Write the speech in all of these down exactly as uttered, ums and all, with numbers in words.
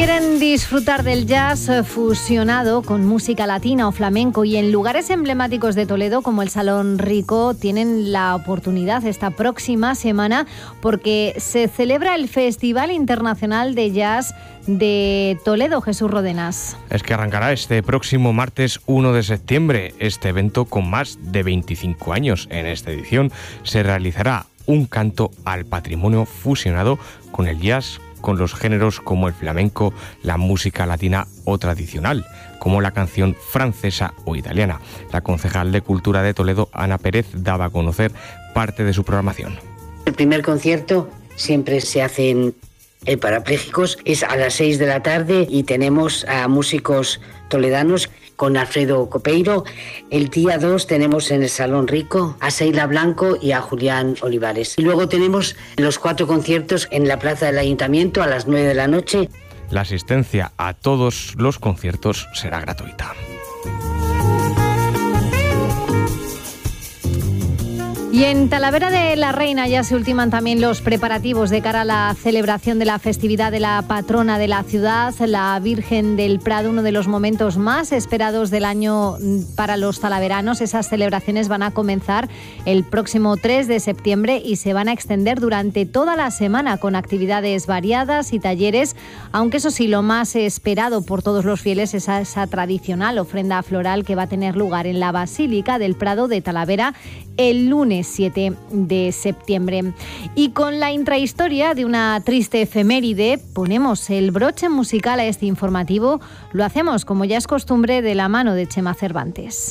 quieren disfrutar del jazz fusionado con música latina o flamenco y en lugares emblemáticos de Toledo como el Salón Rico tienen la oportunidad esta próxima semana porque se celebra el Festival Internacional de Jazz de Toledo. Jesús Rodenas. Es que arrancará este próximo martes uno de septiembre. Este evento con más de veinticinco años. En esta edición se realizará un canto al patrimonio fusionado con el jazz, con los géneros como el flamenco, la música latina o tradicional, como la canción francesa o italiana. La concejal de Cultura de Toledo, Ana Pérez, daba a conocer parte de su programación. El primer concierto siempre se hace en eh, parapléjicos, es a las seis de la tarde y tenemos a músicos toledanos con Alfredo Copeiro. El día dos tenemos en el Salón Rico a Seila Blanco y a Julián Olivares. Y luego tenemos los cuatro conciertos en la Plaza del Ayuntamiento a las nueve de la noche. La asistencia a todos los conciertos será gratuita. Y en Talavera de la Reina ya se ultiman también los preparativos de cara a la celebración de la festividad de la patrona de la ciudad, la Virgen del Prado, uno de los momentos más esperados del año para los talaveranos. Esas celebraciones van a comenzar el próximo tres de septiembre y se van a extender durante toda la semana con actividades variadas y talleres, aunque eso sí, lo más esperado por todos los fieles es esa tradicional ofrenda floral que va a tener lugar en la Basílica del Prado de Talavera el lunes siete de septiembre. Y con la intrahistoria de una triste efeméride ponemos el broche musical a este informativo. Lo hacemos, como ya es costumbre, de la mano de Chema Cervantes.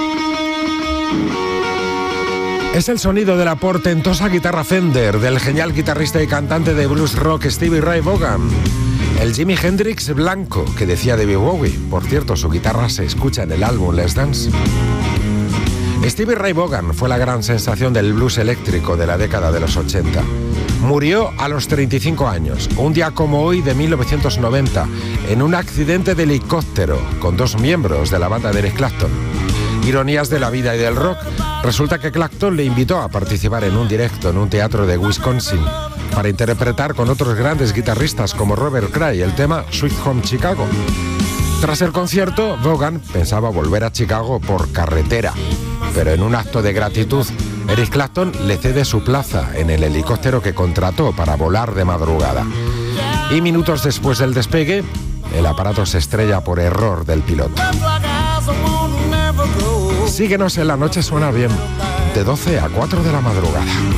Es el sonido de la portentosa guitarra Fender del genial guitarrista y cantante de blues rock Stevie Ray Vaughan. El Jimi Hendrix blanco que decía David Bowie. Por cierto, su guitarra se escucha en el álbum Let's Dance. Stevie Ray Vaughan fue la gran sensación del blues eléctrico de la década de los ochenta. Murió a los treinta y cinco años, un día como hoy de mil novecientos noventa, en un accidente de helicóptero con dos miembros de la banda de Eric Clapton. Ironías de la vida y del rock, resulta que Clapton le invitó a participar en un directo en un teatro de Wisconsin para interpretar con otros grandes guitarristas como Robert Cray el tema Sweet Home Chicago. Tras el concierto, Vaughan pensaba volver a Chicago por carretera, pero en un acto de gratitud, Eric Clapton le cede su plaza en el helicóptero que contrató para volar de madrugada. Y minutos después del despegue, el aparato se estrella por error del piloto. Síguenos en La Noche Suena Bien, de doce a cuatro de la madrugada.